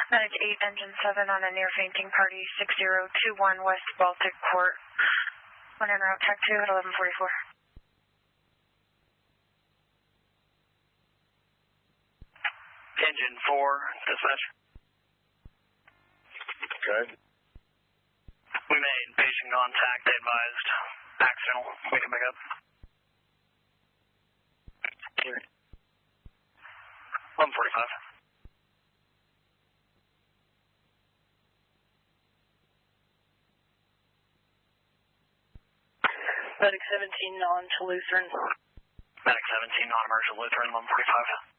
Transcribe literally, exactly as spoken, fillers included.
Medic eight, Engine seven on a near fainting party, six zero two one West Baltic Court. One en route, track two at eleven forty-four. Engine four, dispatch. Okay. We made patient contact, they advised accidental. We can pick up. eleven forty-five. Medic seventeen on to Lutheran. Medic seventeen, non-emergent Lutheran, eleven forty-five.